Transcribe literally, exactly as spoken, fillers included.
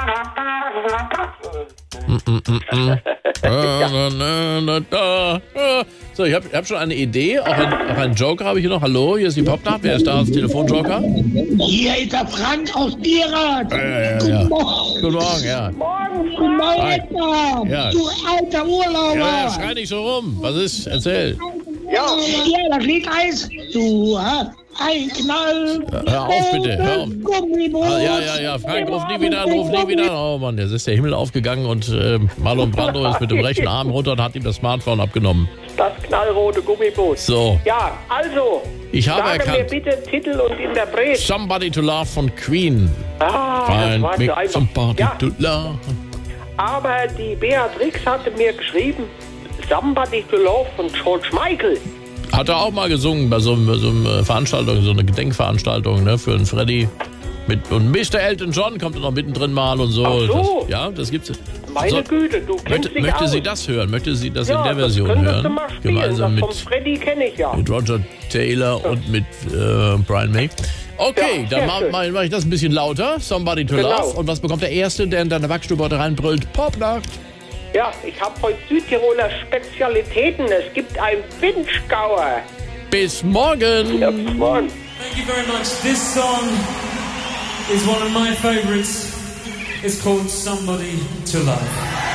So, ich habe hab schon eine Idee, auch, ein, auch einen Joker habe ich hier noch. Hallo, hier ist die Popnacht. Wer ist da als Telefonjoker? Hier ist der Frank aus Bierat. Ja, ja, ja. Guten Morgen. Guten Morgen, ja. Guten Morgen, Edgar. Ja. Du alter Urlauber. Ja, ja, schrei nicht so rum. Was ist? Erzähl. Ja, ja, das liegt Eis. Du hast ein Knall. Hör auf, bitte. Hör auf. Gummiboot. Ah, ja, ja, ja. Frank, ruf nie wieder an, ruf nie wieder an. Oh Mann, jetzt ist der Himmel aufgegangen und äh, Marlon Brando ist mit dem rechten Arm runter und hat ihm das Smartphone abgenommen. Das knallrote Gummiboot. So. Ja, also. Ich habe sage erkannt. mir bitte Titel und Interpret. Somebody to Love von Queen. Ah, Find das war me so einfach. somebody Ja, to love. aber die Beatrix hatte mir geschrieben, Somebody to Love von George Michael. Hat er auch mal gesungen bei so einer so einem Veranstaltung, so eine Gedenkveranstaltung, ne, für einen Freddy. Mit, und Mister Elton John kommt noch mittendrin mal und so. Ach so. Das, ja, das gibt's. Meine So, Güte, du kennst Möchte, dich möchte aus. sie das hören? Möchte sie das Ja, in der Version das könntest hören? du mal spielen. Gemeinsam das mit, von Freddy kenne ich ja. mit Roger Taylor und mit äh, Brian May. Okay, Ja, dann sehr mache schön. mach, mach ich das ein bisschen lauter. Somebody to Genau. Love. Und was bekommt der Erste, der in deine Backstube heute reinbrüllt? Popnacht. Ja, ich habe heute Südtiroler Spezialitäten. Es gibt ein Winschgauer. Bis morgen. Ja, bis morgen. Thank you very much. This song is one of my favorites. It's called Somebody to Love.